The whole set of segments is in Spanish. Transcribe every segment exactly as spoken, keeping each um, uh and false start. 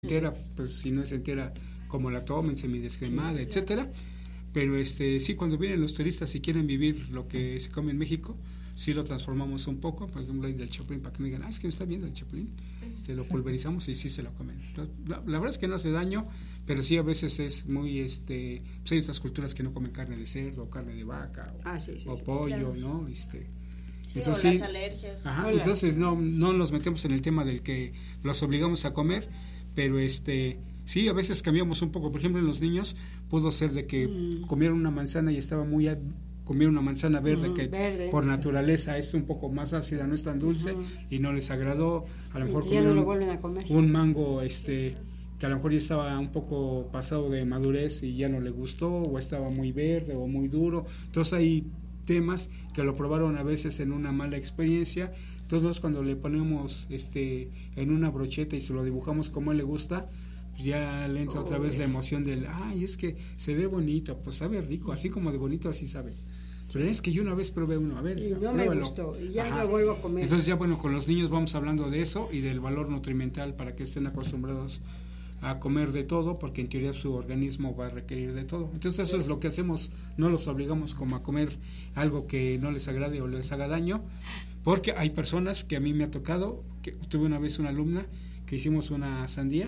entera, pues si no es entera, como la tomen, semidescremada, sí, etcétera. Pero este sí, cuando vienen los turistas y quieren vivir lo que se come en México, sí lo transformamos un poco. Por ejemplo, el del chapulín, para que me digan, ah, es que me está viendo el chapulín, se lo pulverizamos y sí se lo comen. La, la verdad es que no hace daño, pero sí a veces es muy, este pues hay otras culturas que no comen carne de cerdo, o carne de vaca, o, ah, sí, sí, o sí, pollo, sí. ¿no? Este, sí, entonces, o las sí, alergias. ajá, Hola. entonces no, no nos metemos en el tema del que los obligamos a comer, pero este sí, a veces cambiamos un poco. Por ejemplo, en los niños pudo ser de que mm. comieron una manzana y estaba muy comieron una manzana verde mm, que verde. por naturaleza es un poco más ácida, no es tan dulce, uh-huh. y no les agradó. A lo mejor ya no lo vuelven a comer. Un mango este que a lo mejor ya estaba un poco pasado de madurez y ya no le gustó, o estaba muy verde o muy duro. Entonces hay temas que lo probaron a veces en una mala experiencia. Entonces cuando le ponemos este en una brocheta y se lo dibujamos como a él le gusta, pues ya le entra oh, otra vez la emoción del, ay, es que se ve bonito, pues sabe rico, así como de bonito así sabe. Pero es que yo una vez probé uno, a ver, y no pruébalo. Me gustó, y ya no lo vuelvo a comer. Entonces ya bueno, con los niños vamos hablando de eso y del valor nutrimental para que estén acostumbrados a comer de todo, porque en teoría su organismo va a requerir de todo. Entonces eso es lo que hacemos, no los obligamos como a comer algo que no les agrade o les haga daño, porque hay personas que a mí me ha tocado, que tuve una vez una alumna que hicimos una sandía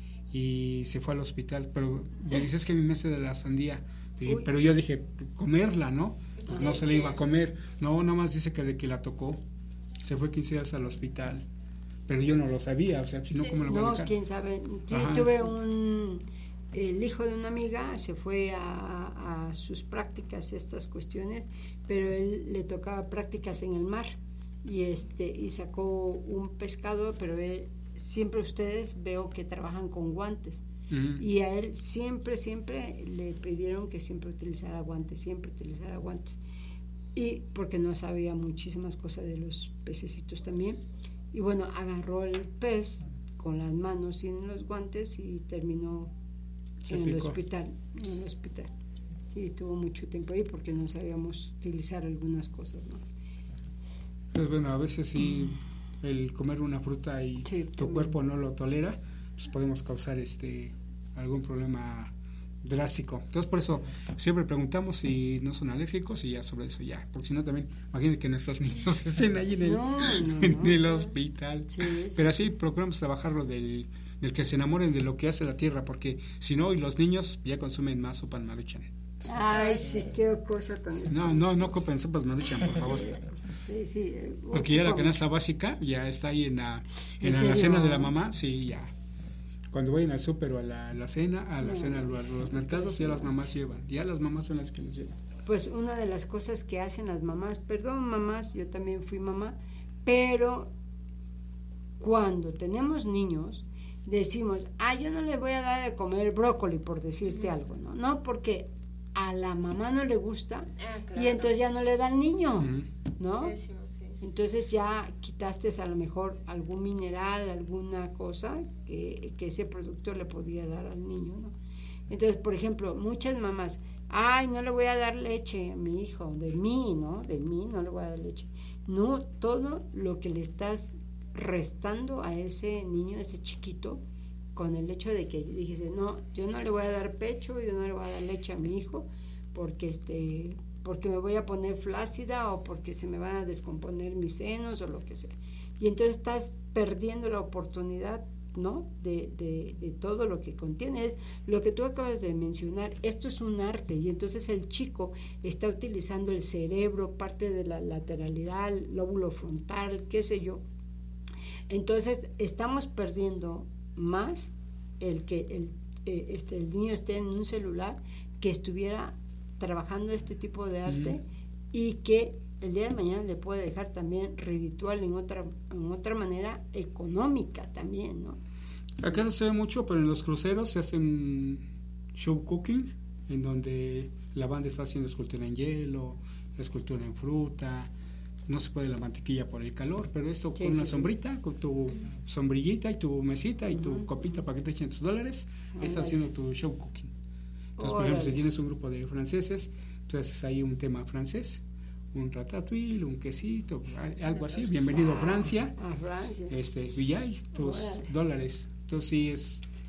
y se fue al hospital, pero me dice, es que a mí me hace de la sandía, y, pero yo dije, comerla, ¿no? Pues sí, no se le iba a comer, no, nomás dice que de que la tocó, se fue quince días al hospital, pero yo no lo sabía, o sea, si no, sí, ¿cómo lo voy a dejar? No, quién sabe, sí, tuve un, el hijo de una amiga se fue a, a sus prácticas, estas cuestiones, pero él le tocaba prácticas en el mar, y este, y sacó un pescado, pero él, siempre ustedes veo que trabajan con guantes, uh-huh. y a él siempre, siempre le pidieron que siempre utilizara guantes, siempre utilizara guantes, y porque no sabía muchísimas cosas de los pececitos también, y bueno, agarró el pez con las manos sin los guantes y terminó Se en picó. el hospital, en el hospital, sí, tuvo mucho tiempo ahí porque no sabíamos utilizar algunas cosas, ¿no? Pues bueno, a veces sí, el comer una fruta y sí, tu también. cuerpo no lo tolera, pues podemos causar este algún problema drástico. Entonces por eso siempre preguntamos si no son alérgicos y ya sobre eso ya, porque si no también imagínate que nuestros niños estén ahí en el, no, no, en el no, hospital. Sí, sí. Pero así procuramos trabajarlo del, del que se enamoren de lo que hace la tierra, porque si no, y los niños ya consumen más sopa Maruchan. Ay, sí, qué cosa tan... No, no, no copen sopas Maruchan, por favor. Sí, sí. Porque ya la canasta básica ya está ahí en la, en la, la cena de la mamá, sí, ya. Cuando vayan al súper o a la, la cena, a la no, cena, a los, a los mercados, ya las mamás llevan, ya las mamás son las que les llevan. Pues una de las cosas que hacen las mamás, perdón mamás, yo también fui mamá, pero cuando tenemos niños, decimos, ah, yo no le voy a dar de comer brócoli, por decirte uh-huh. algo, ¿no? No, porque a la mamá no le gusta, ah, claro. y entonces ya no le da al niño, uh-huh. ¿no? Eso, sí. Entonces ya quitaste a lo mejor algún mineral, alguna cosa que, que ese producto le podía dar al niño, ¿no? Entonces, por ejemplo, muchas mamás, ay, no le voy a dar leche a mi hijo, de mí, ¿no? De mí no le voy a dar leche. No, todo lo que le estás restando a ese niño, a ese chiquito, con el hecho de que dijiste, no, yo no le voy a dar pecho, yo no le voy a dar leche a mi hijo, porque este... porque me voy a poner flácida o porque se me van a descomponer mis senos o lo que sea. Y entonces estás perdiendo la oportunidad, ¿no? De, de, de todo lo que contiene. Es lo que tú acabas de mencionar, esto es un arte, y entonces el chico está utilizando el cerebro, parte de la lateralidad, el lóbulo frontal, qué sé yo. Entonces estamos perdiendo más el que el, eh, este, el niño esté en un celular que estuviera trabajando este tipo de arte uh-huh. y que el día de mañana le puede dejar también reditual en otra en otra manera económica también, ¿no? Acá no se ve mucho, pero en los cruceros se hacen show cooking, en donde la banda está haciendo escultura en hielo, escultura en fruta, no se puede la mantequilla por el calor, pero esto sí, con sí, una sombrita, sí. con tu uh-huh. sombrillita y tu mesita y uh-huh. tu copita para que te echen tus dólares, uh-huh. estás haciendo tu show cooking. Entonces, por ejemplo, si tienes un grupo de franceses, entonces hay un tema francés, un ratatouille, un quesito, algo así, bienvenido a Francia, a Francia. Este, y hay tus dólares. Entonces sí es